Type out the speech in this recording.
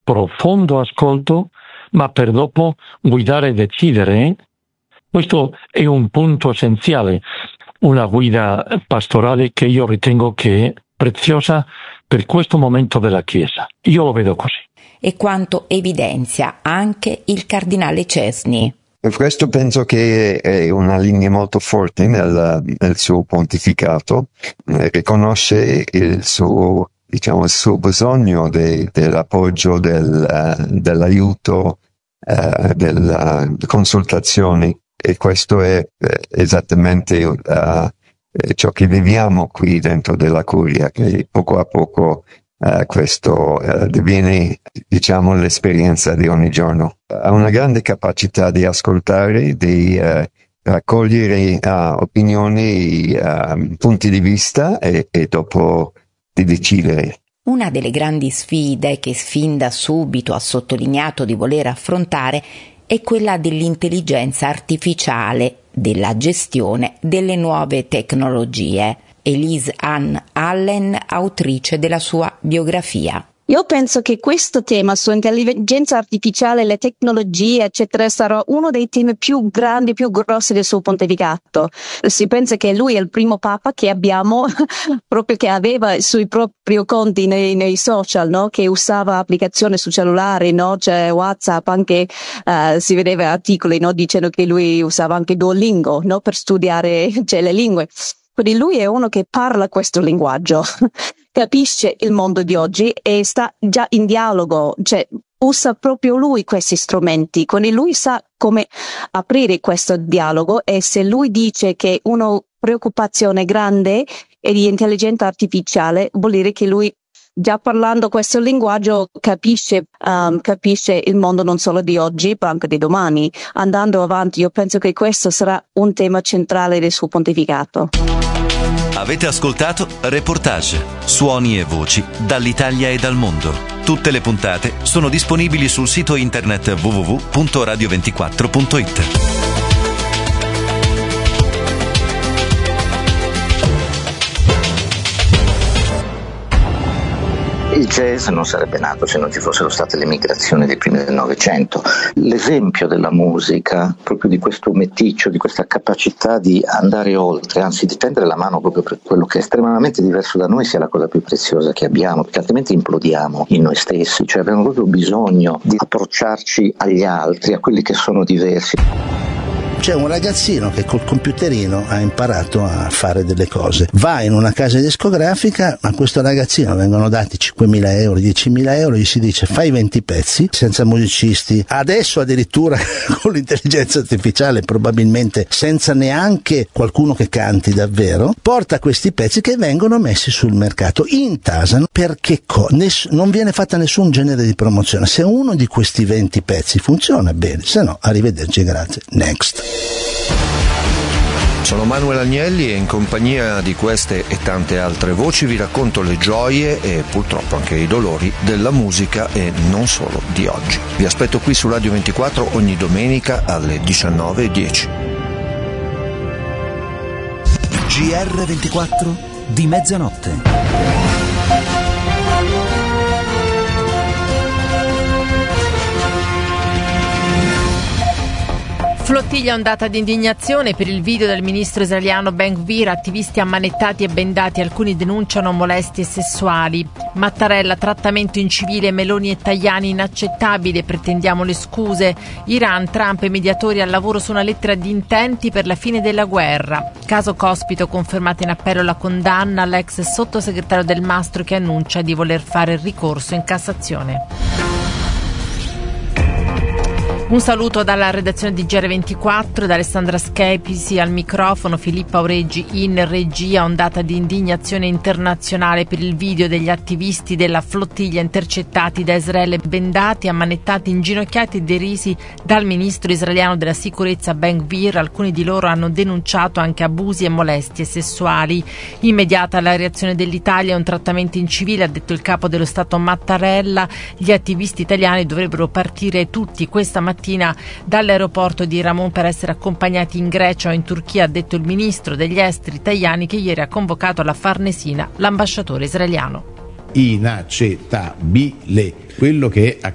profondo ascolto, ma per dopo guidare e decidere. Questo è un punto essenziale, una guida pastorale che io ritengo che è preziosa per questo momento della Chiesa. Io lo vedo così. E quanto evidenzia anche il cardinale Cesny. Questo penso che è una linea molto forte nel suo pontificato, riconosce il suo bisogno dell'appoggio, dell'aiuto, della consultazione, e questo è esattamente ciò che viviamo qui dentro della Curia, che poco a poco questo diviene, l'esperienza di ogni giorno. Ha una grande capacità di ascoltare, di raccogliere opinioni, punti di vista e dopo di decidere. Una delle grandi sfide che fin da subito ha sottolineato di voler affrontare è quella dell'intelligenza artificiale, della gestione delle nuove tecnologie. Elise Ann Allen, autrice della sua biografia. Io penso che questo tema sull'intelligenza artificiale, le tecnologie, eccetera, sarà uno dei temi più grandi, più grossi del suo pontificato. Si pensa che lui è il primo papa che abbiamo, proprio che aveva sui propri conti nei social, no? Che usava applicazioni su cellulare, no? C'è WhatsApp, anche si vedeva articoli, no? Dicendo che lui usava anche Duolingo, no? Per studiare le lingue. Quindi lui è uno che parla questo linguaggio, capisce il mondo di oggi e sta già in dialogo, usa proprio lui questi strumenti, quindi lui sa come aprire questo dialogo, e se lui dice che una preoccupazione grande è di intelligenza artificiale, vuol dire che lui, già parlando questo linguaggio, capisce il mondo non solo di oggi, ma anche di domani. Andando avanti, io penso che questo sarà un tema centrale del suo pontificato. Avete ascoltato Reportage, suoni e voci dall'Italia e dal mondo. Tutte le puntate sono disponibili sul sito internet www.radio24.it. Il jazz non sarebbe nato se non ci fossero state le migrazioni dei primi del Novecento. L'esempio della musica, proprio di questo meticcio, di questa capacità di andare oltre, anzi di tendere la mano proprio per quello che è estremamente diverso da noi, sia la cosa più preziosa che abbiamo, perché altrimenti implodiamo in noi stessi, cioè abbiamo proprio bisogno di approcciarci agli altri, a quelli che sono diversi. C'è un ragazzino che col computerino ha imparato a fare delle cose, va in una casa discografica, a questo ragazzino vengono dati 5.000 euro, 10.000 euro, gli si dice fai 20 pezzi senza musicisti, adesso addirittura con l'intelligenza artificiale, probabilmente senza neanche qualcuno che canti davvero, porta questi pezzi che vengono messi sul mercato, intasano, perché non viene fatta nessun genere di promozione. Se uno di questi 20 pezzi funziona bene, se no arrivederci, grazie, next. Sono Manuel Agnelli e in compagnia di queste e tante altre voci vi racconto le gioie e purtroppo anche i dolori della musica e non solo di oggi. Vi aspetto qui su Radio 24 ogni domenica alle 19:10. GR24 di mezzanotte. Flottiglia ondata di indignazione per il video del ministro israeliano Ben-Gvir, attivisti ammanettati e bendati, alcuni denunciano molestie sessuali. Mattarella, trattamento incivile, Meloni e Tajani inaccettabile, pretendiamo le scuse. Iran, Trump e mediatori al lavoro su una lettera di intenti per la fine della guerra. Caso Cospito, confermata in appello la condanna all'ex sottosegretario Del Mastro che annuncia di voler fare ricorso in Cassazione. Un saluto dalla redazione di GR24, da Alessandra Schepisi al microfono, Filippa Aureggi in regia. Ondata di indignazione internazionale per il video degli attivisti della flottiglia intercettati da Israele, bendati, ammanettati, inginocchiati e derisi dal ministro israeliano della sicurezza Ben-Gvir. Alcuni di loro hanno denunciato anche abusi e molestie sessuali. Immediata la reazione dell'Italia e un trattamento incivile, ha detto il capo dello Stato Mattarella. Gli attivisti italiani dovrebbero partire tutti questa mattina dall'aeroporto di Ramon per essere accompagnati in Grecia o in Turchia, ha detto il ministro degli esteri Tajani, che ieri ha convocato alla Farnesina l'ambasciatore israeliano. Inaccettabile quello che è